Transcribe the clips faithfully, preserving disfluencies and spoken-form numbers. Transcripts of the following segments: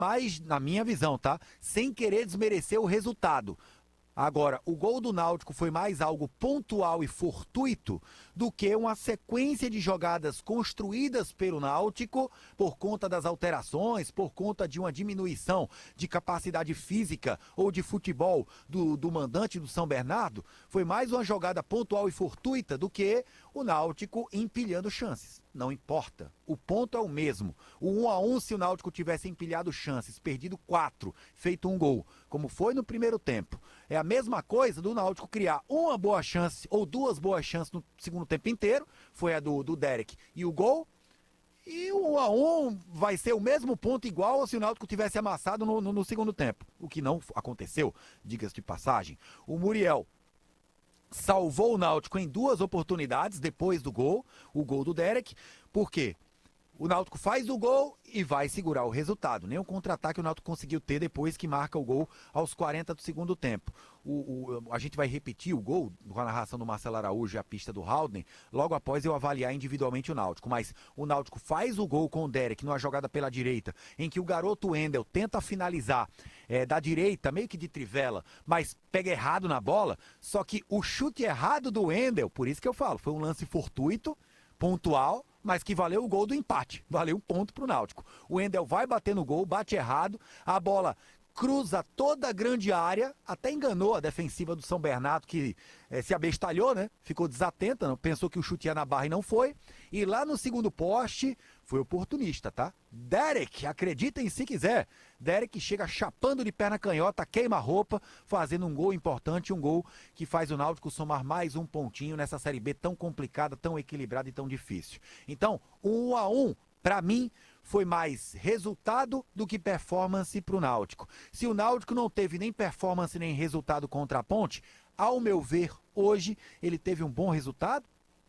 mas na minha visão, tá? Sem querer desmerecer o resultado. Agora, o gol do Náutico foi mais algo pontual e fortuito do que uma sequência de jogadas construídas pelo Náutico por conta das alterações, por conta de uma diminuição de capacidade física ou de futebol do, do mandante do São Bernardo. Foi mais uma jogada pontual e fortuita do que o Náutico empilhando chances. Não importa, o ponto é o mesmo. O um a um, se o Náutico tivesse empilhado chances, perdido quatro, feito um gol, como foi no primeiro tempo, é a mesma coisa do Náutico criar uma boa chance ou duas boas chances no segundo tempo inteiro, foi a do, do Derek e o gol, e o um a um vai ser o mesmo ponto igual se o Náutico tivesse amassado no, no, no segundo tempo, o que não aconteceu, diga-se de passagem. O Muriel salvou o Náutico em duas oportunidades depois do gol, o gol do Derek. Por quê? O Náutico faz o gol e vai segurar o resultado. Nem o contra-ataque o Náutico conseguiu ter depois que marca o gol aos quarenta do segundo tempo. O, o, a gente vai repetir o gol com a narração do Marcelo Araújo e a pista do Haldner, logo após eu avaliar individualmente o Náutico. Mas o Náutico faz o gol com o Derek numa jogada pela direita, em que o garoto Wendel tenta finalizar é, da direita, meio que de trivela, mas pega errado na bola. Só que o chute errado do Wendel, por isso que eu falo, foi um lance fortuito, pontual, mas que valeu o gol do empate, valeu um ponto pro Náutico. O Wendel vai bater no gol, bate errado, a bola cruza toda a grande área, até enganou a defensiva do São Bernardo, que é, se abestalhou, né? Ficou desatenta, não, pensou que o chute ia na barra e não foi. E lá no segundo poste, foi oportunista, tá? Derek, acreditem se quiser, Derek chega chapando de perna canhota, queima a roupa, fazendo um gol importante, um gol que faz o Náutico somar mais um pontinho nessa Série B tão complicada, tão equilibrada e tão difícil. Então, um a um, pra mim, foi mais resultado do que performance pro Náutico. Se o Náutico não teve nem performance nem resultado contra a Ponte, ao meu ver, hoje, ele teve um bom resultado,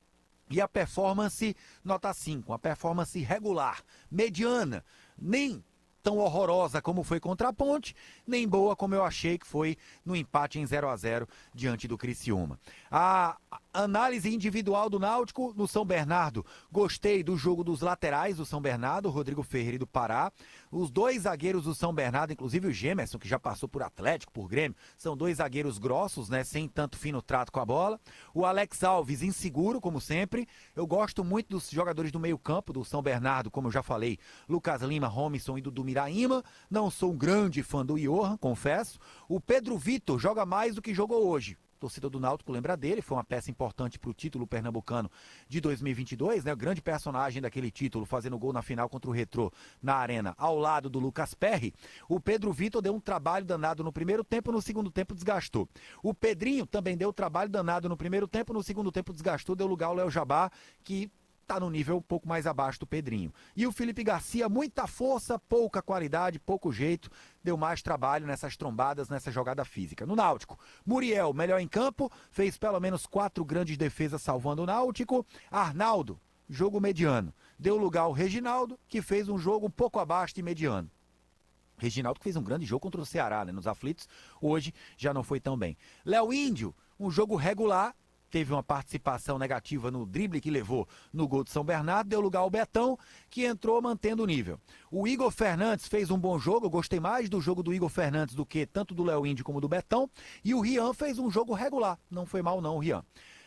e a performance, nota cinco, a performance regular, mediana, nem tão horrorosa como foi contra a Ponte, nem boa como eu achei que foi no empate em zero a zero diante do Criciúma. A análise individual do Náutico no São Bernardo, gostei do jogo dos laterais do São Bernardo, Rodrigo Ferreira e do Pará. Os dois zagueiros do São Bernardo, inclusive o Gemerson, que já passou por Atlético, por Grêmio, são dois zagueiros grossos, né, sem tanto fino trato com a bola. O Alex Alves, inseguro, como sempre. Eu gosto muito dos jogadores do meio campo do São Bernardo, como eu já falei, Lucas Lima, Romisson e Dudu Miraíma. Não sou um grande fã do Johan, confesso. O Pedro Vitor joga mais do que jogou hoje. Torcida do Náutico lembra dele, foi uma peça importante para o título pernambucano de dois mil e vinte e dois, né? O grande personagem daquele título, fazendo gol na final contra o Retrô na Arena, ao lado do Lucas Perry. O Pedro Vitor deu um trabalho danado no primeiro tempo, no segundo tempo desgastou. O Pedrinho também deu trabalho danado no primeiro tempo, no segundo tempo desgastou, deu lugar ao Léo Jabá, que está no nível um pouco mais abaixo do Pedrinho. E o Felipe Garcia, muita força, pouca qualidade, pouco jeito, deu mais trabalho nessas trombadas, nessa jogada física. No Náutico, Muriel, melhor em campo, fez pelo menos quatro grandes defesas salvando o Náutico. Arnaldo, jogo mediano. Deu lugar ao Reginaldo, que fez um jogo um pouco abaixo de mediano. Reginaldo que fez um grande jogo contra o Ceará, né, nos aflitos, hoje já não foi tão bem. Léo Índio, um jogo regular, teve uma participação negativa no drible que levou no gol de São Bernardo, deu lugar ao Betão, que entrou mantendo o nível. O Igor Fernandes fez um bom jogo, eu gostei mais do jogo do Igor Fernandes do que tanto do Léo Índio como do Betão, e o Rian fez um jogo regular, não foi mal não o Rian.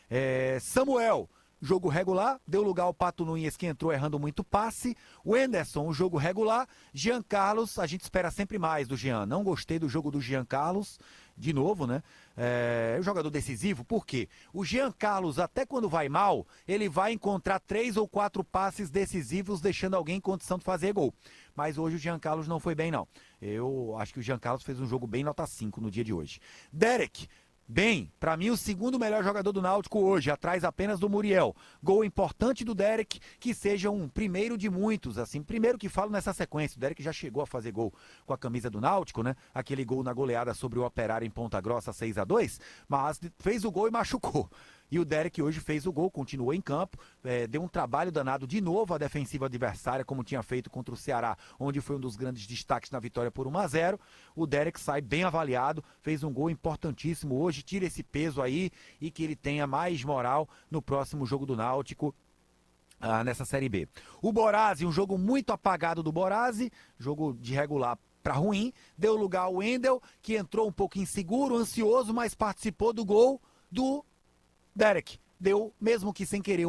É, Samuel, jogo regular, deu lugar ao Pato Nunes, que entrou errando muito passe. O Enderson, um jogo regular. Jean Carlos, a gente espera sempre mais do Jean. Não gostei do jogo do Jean Carlos, de novo, né? É um jogador decisivo, por quê? O Jean Carlos, até quando vai mal, ele vai encontrar três ou quatro passes decisivos, deixando alguém em condição de fazer gol. Mas hoje o Jean Carlos não foi bem, não. Eu acho que o Jean Carlos fez um jogo bem nota cinco no dia de hoje. Derek, bem, pra mim o segundo melhor jogador do Náutico hoje, atrás apenas do Muriel. Gol importante do Derek, que seja um primeiro de muitos, assim, primeiro que falo nessa sequência. O Derek já chegou a fazer gol com a camisa do Náutico, né? Aquele gol na goleada sobre o Operário em Ponta Grossa, seis a dois, mas fez o gol e machucou. E o Derek hoje fez o gol, continuou em campo, é, deu um trabalho danado de novo à defensiva adversária, como tinha feito contra o Ceará, onde foi um dos grandes destaques na vitória por um a zero. O Derek sai bem avaliado, fez um gol importantíssimo hoje, tira esse peso aí e que ele tenha mais moral no próximo jogo do Náutico. Ah, nessa Série B. O Borazzi, um jogo muito apagado do Borazzi, jogo de regular para ruim, deu lugar ao Wendel, que entrou um pouco inseguro, ansioso, mas participou do gol do Derek. Deu, mesmo que sem querer,